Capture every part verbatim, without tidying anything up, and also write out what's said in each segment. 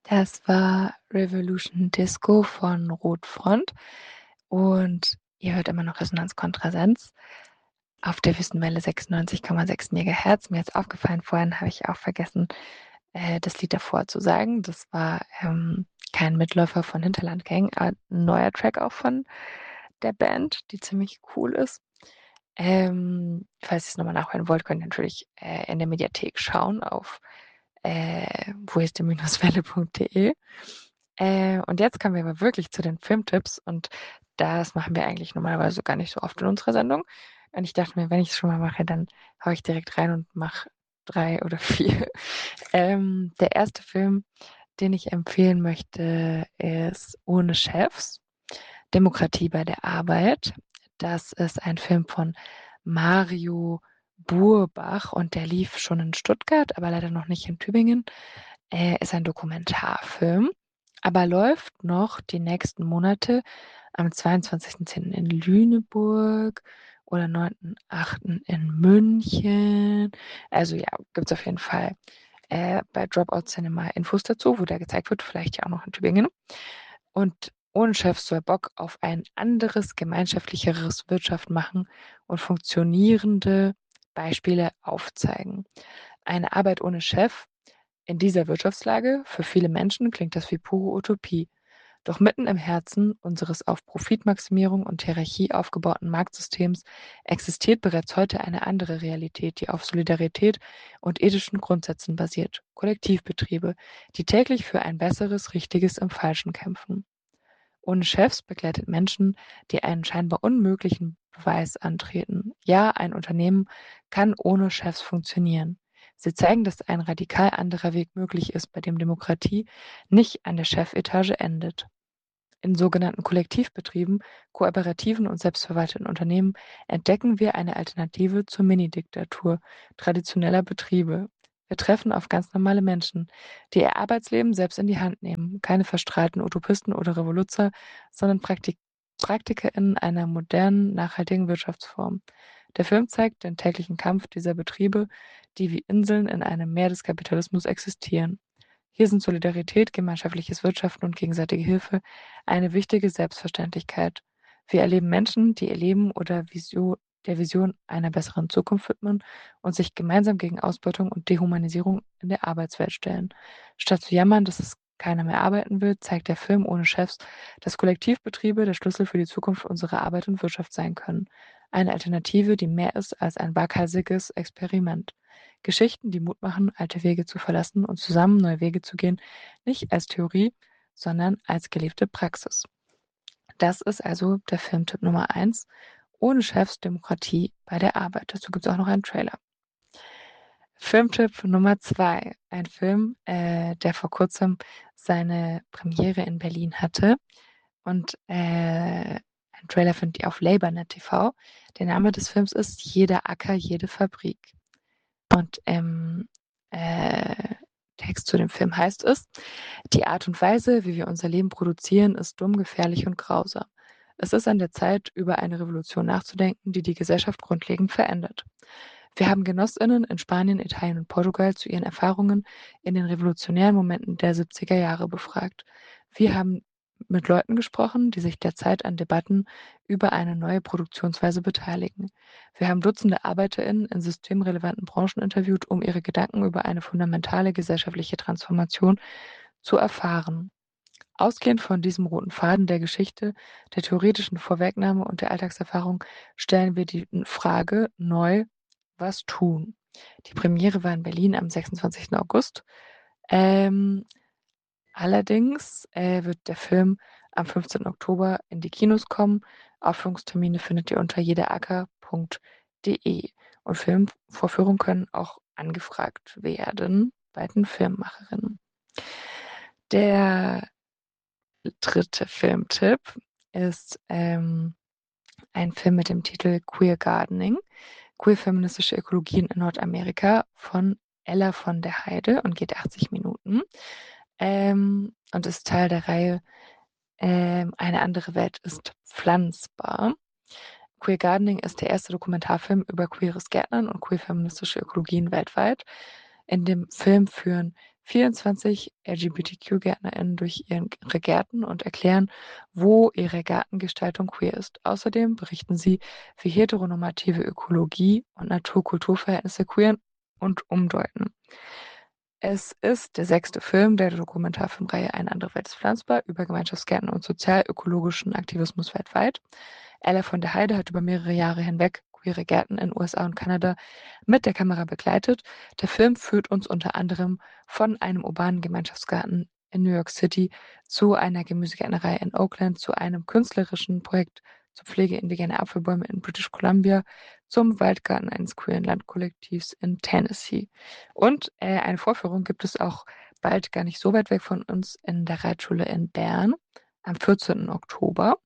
Das war Revolution Disco von Rotfront und ihr hört immer noch Resonanz Kontrasenz auf der Wüstenwelle sechsundneunzig Komma sechs Megahertz. Mir ist aufgefallen, vorhin habe ich auch vergessen, äh, das Lied davor zu sagen. Das war ähm, kein Mitläufer von Hinterland Gang, aber ein neuer Track auch von der Band, die ziemlich cool ist. Ähm, falls ihr es nochmal nachhören wollt, könnt ihr natürlich äh, in der Mediathek schauen auf äh, wo ist der Welle punkt de. Äh, und jetzt kommen wir aber wirklich zu den Filmtipps und das machen wir eigentlich normalerweise gar nicht so oft in unserer Sendung. Und ich dachte mir, wenn ich es schon mal mache, dann haue ich direkt rein und mache drei oder vier. Ähm, der erste Film, den ich empfehlen möchte, ist Ohne Chefs, Demokratie bei der Arbeit. Das ist ein Film von Mario Burbach und der lief schon in Stuttgart, aber leider noch nicht in Tübingen. Er ist ein Dokumentarfilm, aber läuft noch die nächsten Monate am zweiundzwanzigsten zehnten in Lüneburg oder neunten achten in München. Also ja, gibt es auf jeden Fall äh, bei Dropout Cinema Infos dazu, wo der gezeigt wird, vielleicht ja auch noch in Tübingen. Und ohne Chef soll Bock auf ein anderes, gemeinschaftlicheres Wirtschaft machen und funktionierende Beispiele aufzeigen. Eine Arbeit ohne Chef in dieser Wirtschaftslage, für viele Menschen klingt das wie pure Utopie. Doch mitten im Herzen unseres auf Profitmaximierung und Hierarchie aufgebauten Marktsystems existiert bereits heute eine andere Realität, die auf Solidarität und ethischen Grundsätzen basiert. Kollektivbetriebe, die täglich für ein besseres, richtiges im Falschen kämpfen. Ohne Chefs begleitet Menschen, die einen scheinbar unmöglichen Beweis antreten. Ja, ein Unternehmen kann ohne Chefs funktionieren. Sie zeigen, dass ein radikal anderer Weg möglich ist, bei dem Demokratie nicht an der Chefetage endet. In sogenannten Kollektivbetrieben, kooperativen und selbstverwalteten Unternehmen entdecken wir eine Alternative zur Minidiktatur traditioneller Betriebe. Wir treffen auf ganz normale Menschen, die ihr Arbeitsleben selbst in die Hand nehmen, keine verstrahlten Utopisten oder Revoluzer, sondern Praktik PraktikerInnen einer modernen, nachhaltigen Wirtschaftsform. Der Film zeigt den täglichen Kampf dieser Betriebe, die wie Inseln in einem Meer des Kapitalismus existieren. Hier sind Solidarität, gemeinschaftliches Wirtschaften und gegenseitige Hilfe eine wichtige Selbstverständlichkeit. Wir erleben Menschen, die ihr Leben oder Visio der Vision einer besseren Zukunft widmen und sich gemeinsam gegen Ausbeutung und Dehumanisierung in der Arbeitswelt stellen. Statt zu jammern, dass es keiner mehr arbeiten will, zeigt der Film ohne Chefs, dass Kollektivbetriebe der Schlüssel für die Zukunft unserer Arbeit und Wirtschaft sein können. Eine Alternative, die mehr ist als ein waghalsiges Experiment. Geschichten, die Mut machen, alte Wege zu verlassen und zusammen neue Wege zu gehen, nicht als Theorie, sondern als gelebte Praxis. Das ist also der Filmtipp Nummer eins. Ohne Chefs Demokratie bei der Arbeit. Dazu gibt es auch noch einen Trailer. Filmtipp Nummer zwei. Ein Film, äh, der vor kurzem seine Premiere in Berlin hatte. Und äh, ein Trailer findet ihr auf Labournet T V. Der Name des Films ist Jeder Acker, jede Fabrik. Und im äh, Text zu dem Film heißt es, die Art und Weise, wie wir unser Leben produzieren, ist dumm, gefährlich und grausam. Es ist an der Zeit, über eine Revolution nachzudenken, die die Gesellschaft grundlegend verändert. Wir haben Genossinnen in Spanien, Italien und Portugal zu ihren Erfahrungen in den revolutionären Momenten der siebziger Jahre befragt. Wir haben mit Leuten gesprochen, die sich derzeit an Debatten über eine neue Produktionsweise beteiligen. Wir haben Dutzende ArbeiterInnen in systemrelevanten Branchen interviewt, um ihre Gedanken über eine fundamentale gesellschaftliche Transformation zu erfahren. Ausgehend von diesem roten Faden der Geschichte, der theoretischen Vorwegnahme und der Alltagserfahrung stellen wir die Frage neu, was tun? Die Premiere war in Berlin am sechsundzwanzigsten August. Ähm, allerdings äh, wird der Film am fünfzehnten Oktober in die Kinos kommen. Aufführungstermine findet ihr unter jederacker punkt de. Und Filmvorführungen können auch angefragt werden bei den Filmemacherinnen. Der dritte Filmtipp ist ähm, ein Film mit dem Titel Queer Gardening, Queer feministische Ökologie in Nordamerika von Ella von der Heide und geht achtzig Minuten ähm, und ist Teil der Reihe ähm, Eine andere Welt ist pflanzbar. Queer Gardening ist der erste Dokumentarfilm über queeres Gärtnern und queer feministische Ökologien weltweit. In dem Film führen vierundzwanzig LGBTQ-GärtnerInnen durch ihren ihre Gärten und erklären, wo ihre Gartengestaltung queer ist. Außerdem berichten sie, wie heteronormative Ökologie und Natur-Kultur-Verhältnisse queeren und umdeuten. Es ist der sechste Film der Dokumentarfilmreihe Eine andere Welt ist pflanzbar über Gemeinschaftsgärten und sozial-ökologischen Aktivismus weltweit. Ella von der Heide hat über mehrere Jahre hinweg queere Gärten in U S A und Kanada mit der Kamera begleitet. Der Film führt uns unter anderem von einem urbanen Gemeinschaftsgarten in New York City zu einer Gemüsegärtnerei in Oakland, zu einem künstlerischen Projekt zur Pflege indigener Apfelbäume in British Columbia, zum Waldgarten eines queeren Landkollektivs in Tennessee. Und äh, eine Vorführung gibt es auch bald gar nicht so weit weg von uns in der Reitschule in Bern am vierzehnten Oktober.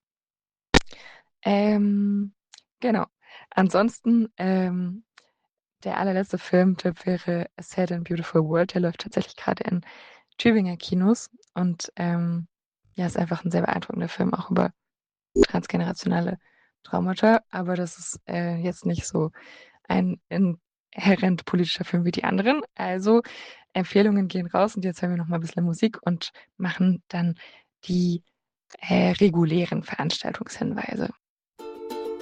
Ähm, genau. Ansonsten, ähm, der allerletzte Filmtipp wäre A Sad and Beautiful World. Der läuft tatsächlich gerade in Tübinger Kinos und ähm, ja, ist einfach ein sehr beeindruckender Film, auch über transgenerationale Traumata. Aber das ist äh, jetzt nicht so ein inhärent politischer Film wie die anderen. Also Empfehlungen gehen raus und jetzt hören wir noch mal ein bisschen Musik und machen dann die äh, regulären Veranstaltungshinweise.